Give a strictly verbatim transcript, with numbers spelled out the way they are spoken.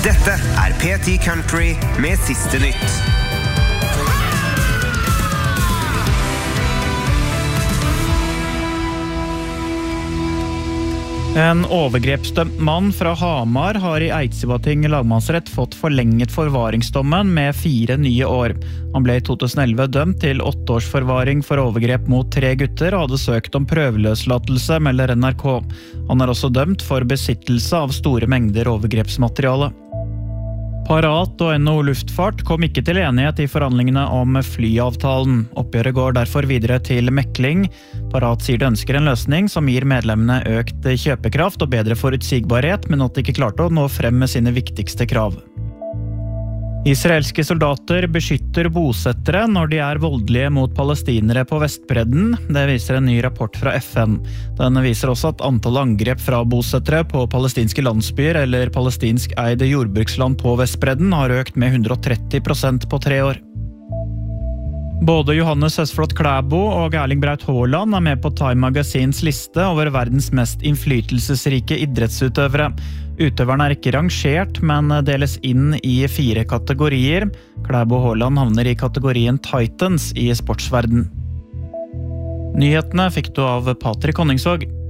Dette er P ti Country med siste nytt. En overgrepsdømt mann fra Hamar har i Eidsivating lagmannsrett fått forlenget forvaringsdommen med fire nye år. Han ble i to tusen elleve dømt til åtte års forvaring for overgrep mot tre gutter og hadde søkt om prøveløslatelse, melder N R K. Han er også dømt for besittelse av store mengder overgrepsmateriale. Parat og N H O Luftfart kom ikke til enighet i forhandlingene om flyavtalen. Oppgjøret går derfor videre til mekling. Parat sier de ønsker en løsning som gir medlemmene økt kjøpekraft og bedre forutsigbarhet, men at de ikke klarte å nå frem med sine viktigste krav. Israelske soldater beskytter bosettere når de er voldelige mot palestinere på Vestbredden. Det viser en ny rapport fra F N. Den viser også at antall angrep fra bosettere på palestinske landsbyer eller palestinsk eide jordbruksland på Vestbredden har økt med hundre og tretti prosent på tre år. Både Johannes Høsflot Klæbo og Erling Braut Haaland er med på Time Magazines liste over verdens mest innflytelsesrike idrettsutøvere. Utøverne er ikke rangert, men deles inn i fire kategorier. Klæbo og Haaland havner i kategorien Titans i sportsverden. Nyhetene fikk du av Patrick Honningsvåg.